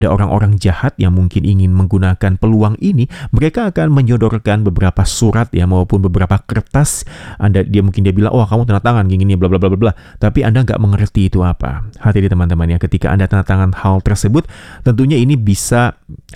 ada orang-orang jahat yang mungkin ingin menggunakan peluang ini, mereka akan menyodorkan beberapa surat ya maupun beberapa kertas. Dia mungkin bilang, "Oh, kamu tanda tangan gini bla bla bla bla." Tapi Anda nggak mengerti itu apa. Hati-hati teman-teman ya, ketika Anda tanda tangan hal tersebut, tentunya ini bisa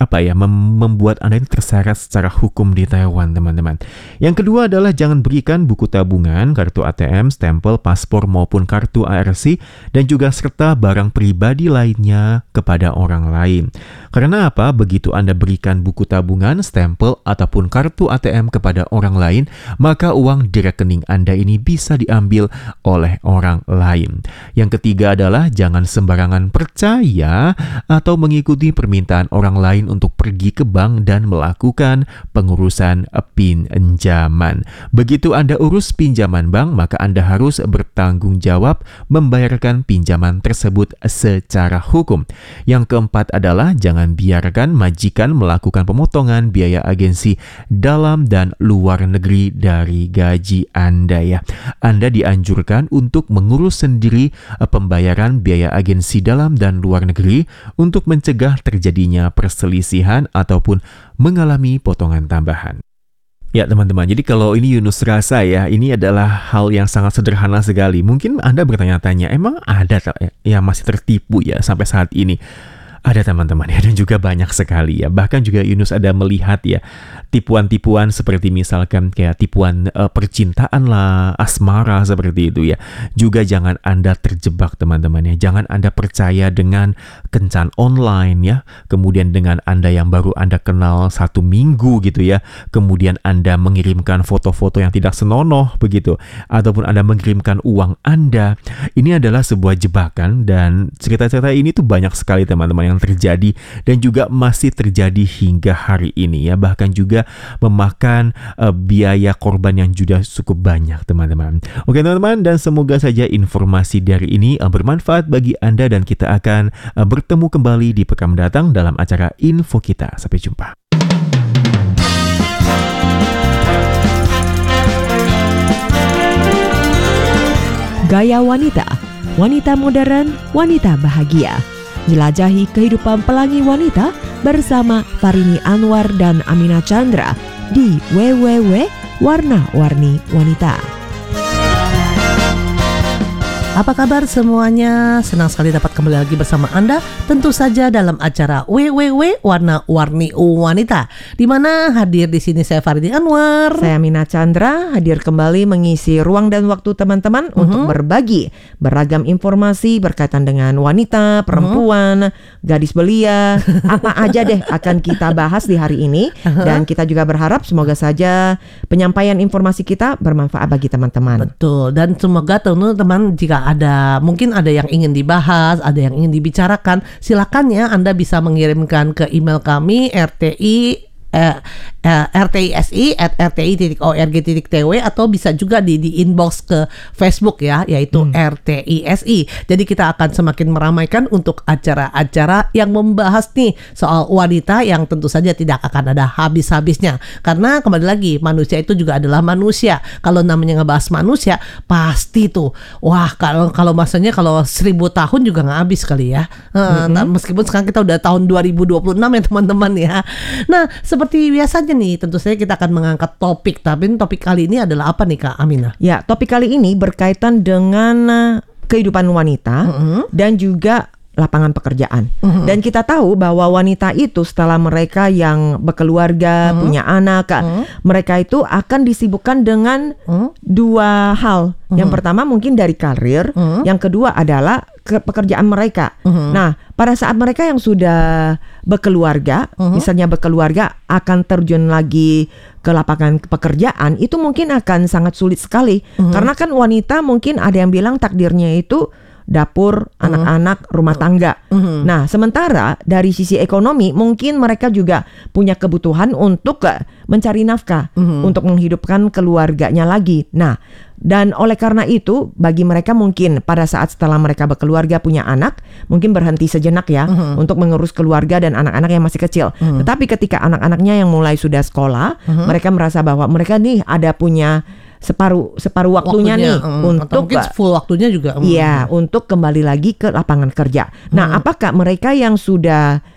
membuat Anda ini terseret secara hukum di Taiwan, teman-teman. Yang kedua adalah jangan berikan buku tabungan, kartu ATM, stempel, paspor maupun kartu ARC dan juga serta barang pribadi lainnya kepada orang lain. Karena apa? Begitu Anda berikan buku tabungan, stempel, ataupun kartu ATM kepada orang lain, maka uang di rekening Anda ini bisa diambil oleh orang lain. Yang ketiga adalah jangan sembarangan percaya atau mengikuti permintaan orang lain untuk pergi ke bank dan melakukan pengurusan pinjaman. Begitu Anda urus pinjaman bank, maka Anda harus bertanggung jawab membayarkan pinjaman tersebut secara hukum. Yang keempat adalah jangan biarkan majikan melakukan pemotongan biaya agensi dalam dan luar negeri dari gaji Anda ya. Anda dianjurkan untuk mengurus sendiri pembayaran biaya agensi dalam dan luar negeri untuk mencegah terjadinya perselisihan ataupun mengalami potongan tambahan. Ya teman-teman, jadi kalau ini Yunus rasa ya, ini adalah hal yang sangat sederhana sekali. Mungkin Anda bertanya-tanya, emang ada yang masih tertipu ya sampai saat ini? Ada teman-teman ya, dan juga banyak sekali ya. Bahkan juga Yunus ada melihat ya tipuan-tipuan seperti misalkan kayak tipuan percintaan lah, asmara seperti itu ya. Juga jangan Anda terjebak teman-teman ya. Jangan Anda percaya dengan kencan online ya. Kemudian dengan Anda yang baru Anda kenal 1 minggu gitu ya. Kemudian Anda mengirimkan foto-foto yang tidak senonoh begitu. Ataupun Anda mengirimkan uang Anda. Ini adalah sebuah jebakan dan cerita-cerita ini tuh banyak sekali teman-teman yang terjadi dan juga masih terjadi hingga hari ini ya, bahkan juga memakan biaya korban yang juga cukup banyak teman-teman. Oke teman-teman, dan semoga saja informasi dari ini bermanfaat bagi Anda dan kita akan bertemu kembali di pekan mendatang dalam acara Info Kita. Sampai jumpa. Gaya wanita, wanita modern, wanita bahagia. Jelajahi kehidupan pelangi wanita bersama Farini Anwar dan Amina Chandra di www.warna-warni wanita. Apa kabar semuanya? Senang sekali dapat kembali lagi bersama Anda, tentu saja dalam acara WWW Warna-Warni Wanita, di mana hadir di sini saya Farini Anwar. Saya Amina Chandra, hadir kembali mengisi ruang dan waktu teman-teman untuk berbagi beragam informasi berkaitan dengan wanita, perempuan, gadis belia, apa aja deh akan kita bahas di hari ini. Dan kita juga berharap semoga saja penyampaian informasi kita bermanfaat bagi teman-teman. Betul, dan semoga teman-teman jika mungkin ada yang ingin dibahas, ada yang ingin dibicarakan, silakan ya Anda bisa mengirimkan ke email kami rtisi@rtisi.org.tw atau bisa juga di inbox ke Facebook ya, yaitu RTISI. Jadi kita akan semakin meramaikan untuk acara-acara yang membahas nih soal wanita yang tentu saja tidak akan ada habis-habisnya. Karena kembali lagi, manusia itu juga adalah manusia. Kalau namanya ngebahas manusia, pasti tuh wah kalau masanya kalau 1000 tahun juga nggak habis kali ya. Meskipun sekarang kita udah tahun 2026 ya teman-teman ya. Nah, seperti biasanya nih, tentu saja kita akan mengangkat topik. Tapi topik kali ini adalah apa nih Kak Amina? Ya, topik kali ini berkaitan dengan kehidupan wanita dan juga lapangan pekerjaan. Dan kita tahu bahwa wanita itu setelah mereka yang berkeluarga, punya anak, mereka itu akan disibukkan dengan dua hal. Yang pertama mungkin dari karir, yang kedua adalah pekerjaan mereka. Nah, pada saat mereka yang sudah berkeluarga, misalnya berkeluarga akan terjun lagi ke lapangan pekerjaan, itu mungkin akan sangat sulit sekali. Karena kan wanita mungkin ada yang bilang takdirnya itu dapur, anak-anak, rumah tangga. Nah, sementara dari sisi ekonomi mungkin mereka juga punya kebutuhan untuk mencari nafkah, untuk menghidupkan keluarganya lagi. Nah, dan oleh karena itu bagi mereka mungkin pada saat setelah mereka berkeluarga punya anak, mungkin berhenti sejenak ya untuk mengurus keluarga dan anak-anak yang masih kecil. Tetapi ketika anak-anaknya yang mulai sudah sekolah, mereka merasa bahwa mereka nih ada punya separuh waktunya nih untuk mungkin full waktunya juga. Iya, untuk kembali lagi ke lapangan kerja. Nah, apakah mereka yang sudah